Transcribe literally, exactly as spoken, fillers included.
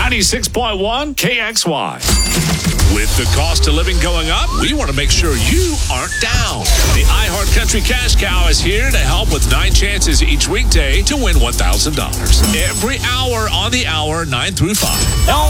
ninety-six point one K X Y. With the cost of living going up, we want to make sure you aren't down. The iHeart Country Cash Cow is here to help with nine chances each weekday to win one thousand dollars. Every hour on the hour, nine through five.